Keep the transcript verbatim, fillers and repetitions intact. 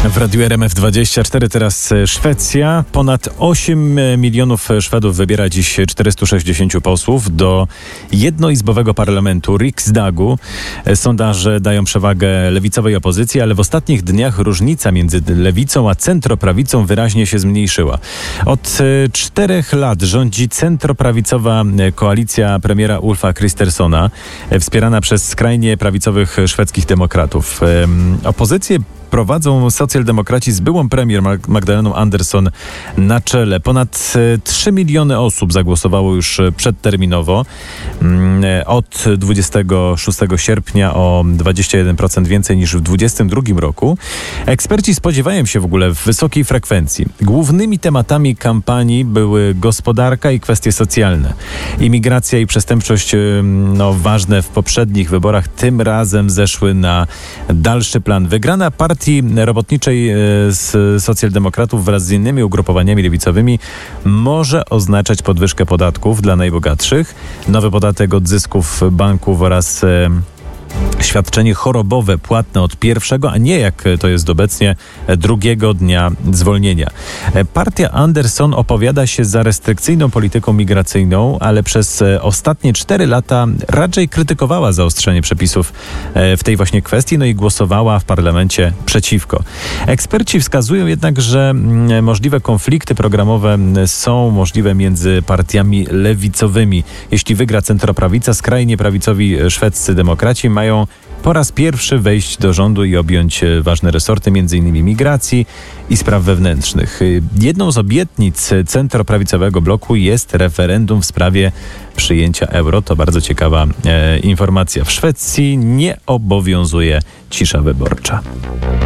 W Radiu R M F dwadzieścia cztery teraz Szwecja. Ponad osiem milionów Szwedów wybiera dziś czterystu sześćdziesięciu posłów do jednoizbowego parlamentu Riksdagu. Sondaże dają przewagę lewicowej opozycji, ale w ostatnich dniach różnica między lewicą a centroprawicą wyraźnie się zmniejszyła. Od czterech lat rządzi centroprawicowa koalicja premiera Ulfa Kristerssona, wspierana przez skrajnie prawicowych szwedzkich demokratów. Opozycję prowadzą socjaldemokraci z byłą premier Magdaleną Andersson na czele. Ponad trzy miliony osób zagłosowało już przedterminowo. Od dwudziestego szóstego sierpnia o dwadzieścia jeden procent więcej niż w dwudziestym drugim roku. Eksperci spodziewają się w ogóle wysokiej frekwencji. Głównymi tematami kampanii były gospodarka i kwestie socjalne. Imigracja i przestępczość, no, ważne w poprzednich wyborach, tym razem zeszły na dalszy plan. Wygrana partii robotniczej z socjaldemokratów wraz z innymi ugrupowaniami lewicowymi może oznaczać podwyżkę podatków dla najbogatszych, nowy podatek od zysków banków oraz świadczenie chorobowe płatne od pierwszego, a nie jak to jest obecnie, drugiego dnia zwolnienia. Partia Andersson opowiada się za restrykcyjną polityką migracyjną, ale przez ostatnie cztery lata raczej krytykowała zaostrzenie przepisów w tej właśnie kwestii, no i głosowała w parlamencie przeciwko. Eksperci wskazują jednak, że możliwe konflikty programowe są możliwe między partiami lewicowymi. Jeśli wygra centroprawica, skrajnie prawicowi szwedzcy demokraci mają po raz pierwszy wejść do rządu i objąć ważne resorty, m.in. migracji i spraw wewnętrznych. Jedną z obietnic centroprawicowego bloku jest referendum w sprawie przyjęcia euro. To bardzo ciekawa e, informacja. W Szwecji nie obowiązuje cisza wyborcza.